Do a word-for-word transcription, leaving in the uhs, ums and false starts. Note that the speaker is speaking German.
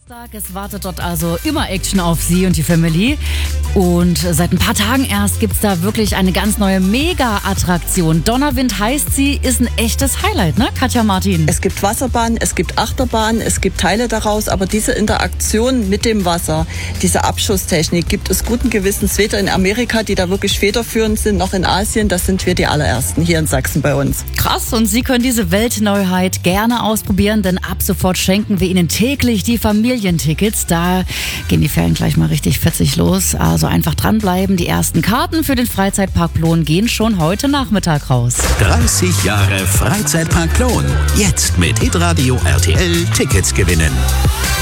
Samstag, es wartet dort also immer Action auf Sie und die Family. Und seit ein paar Tagen erst gibt es da wirklich eine ganz neue Mega-Attraktion. Donnerwind heißt sie, ist ein echtes Highlight, ne, Katja Martin? Es gibt Wasserbahn, es gibt Achterbahn, es gibt Teile daraus, aber diese Interaktion mit dem Wasser, diese Abschusstechnik, gibt es guten Gewissens weder in Amerika, die da wirklich federführend sind, noch in Asien. Das sind wir die allerersten hier in Sachsen bei uns. Krass, und Sie können diese Weltneuheit gerne ausprobieren, denn ab sofort schenken wir Ihnen täglich die Familientickets. Da gehen die Ferien gleich mal richtig fetzig los. Also einfach dranbleiben. Die ersten Karten für den Freizeitpark Plon gehen schon heute Nachmittag raus. dreißig Jahre Freizeitpark Plon. Jetzt mit Hitradio R T L Tickets gewinnen.